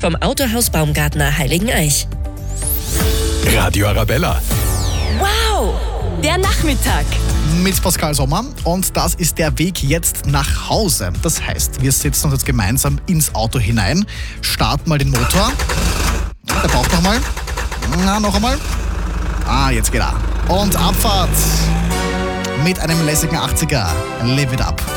vom Autohaus Baumgartner Heiligeneich. Radio Arabella. Wow! Der Nachmittag. Mit Pascal Sommer und das ist der Weg jetzt nach Hause. Das heißt, wir setzen uns jetzt gemeinsam ins Auto hinein, starten mal den Motor. Ja, der braucht nochmal. Na, noch einmal. Jetzt geht er. Und Abfahrt mit einem lässigen 80er. Live it up.